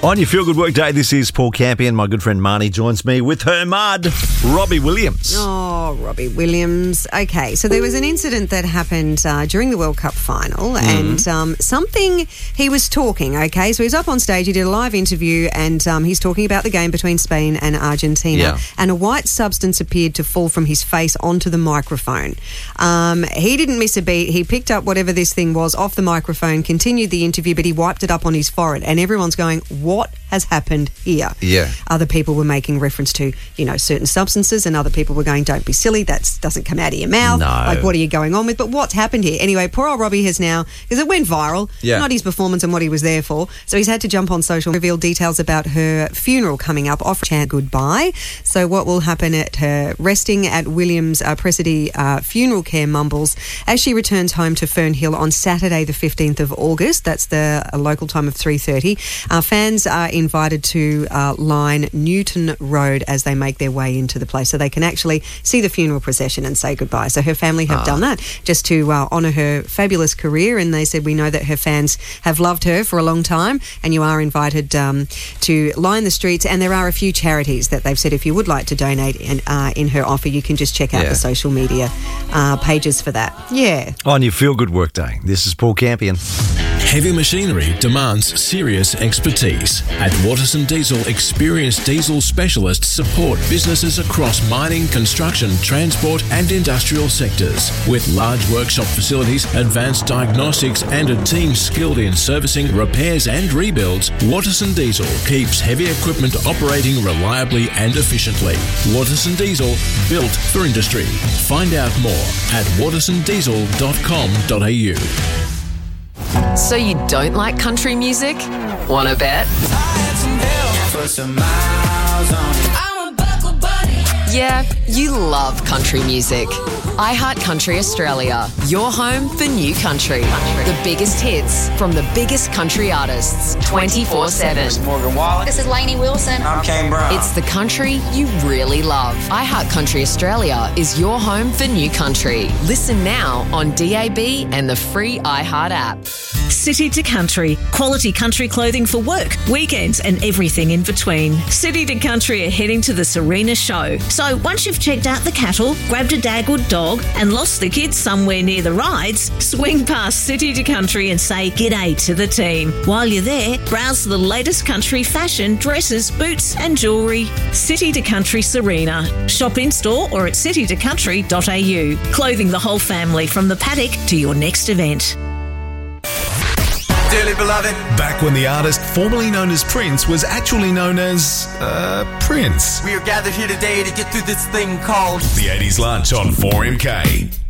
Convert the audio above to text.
On your Feel Good Work Day, this is Paul Campion. My good friend Marnie joins me with her mud, Robbie Williams. Oh, Robbie Williams. Okay, so there was an incident that happened during the World Cup final and something he was talking, okay? So he's up on stage, he did a live interview and he's talking about the game between Spain and Argentina and a white substance appeared to fall from his face onto the microphone. He didn't miss a beat. He picked up whatever this thing was off the microphone, continued the interview, but he wiped it up on his forehead and everyone's going, what has happened here? Yeah. Other people were making reference to, certain substances and other people were going, don't be silly, that doesn't come out of your mouth. No. Like, what are you going on with? But what's happened here? Anyway, poor old Robbie has now, because it went viral, not his performance and what he was there for, so he's had to jump on social, reveal details about her funeral coming up, offer her goodbye. So what will happen at her resting at Williams Presidy Funeral Care Mumbles as she returns home to Fernhill on Saturday the 15th of August. That's the local time of 3:30. Fans are invited to line Newton Road as they make their way into the place so they can actually see the funeral procession and say goodbye. So her family have done that just to honour her fabulous career, and they said, we know that her fans have loved her for a long time and you are invited to line the streets, and there are a few charities that they've said if you would like to donate in her offer, you can just check out the social media pages for that. Yeah. On your Feel Good Work Day, this is Paul Campion. Heavy machinery demands serious expertise. At Waterson Diesel, experienced diesel specialists support businesses across mining, construction, transport and industrial sectors. With large workshop facilities, advanced diagnostics and a team skilled in servicing, repairs and rebuilds, Waterson Diesel keeps heavy equipment operating reliably and efficiently. Waterson Diesel, built for industry. Find out more at watersondiesel.com.au. So you don't like country music? Wanna bet? Yeah, you love country music. iHeartCountry Australia, your home for new country. The biggest hits from the biggest country artists, 24/7. Morgan Wallen. This is Lainey Wilson. I'm Kane Brown. It's the country you really love. iHeartCountry Australia is your home for new country. Listen now on DAB and the free iHeart app. City to Country, quality country clothing for work, weekends and everything in between. City to Country are heading to the Serena show. So once you've checked out the cattle, grabbed a dagwood dog and lost the kids somewhere near the rides, swing past City to Country and say g'day to the team. While you're there, browse the latest country fashion, dresses, boots and jewellery. City to Country Serena. Shop in store or at citytocountry.au. Clothing the whole family from the paddock to your next event. Dearly beloved. Back when the artist formerly known as Prince was actually known as, Prince. We are gathered here today to get through this thing called The 80s Lunch on 4MK.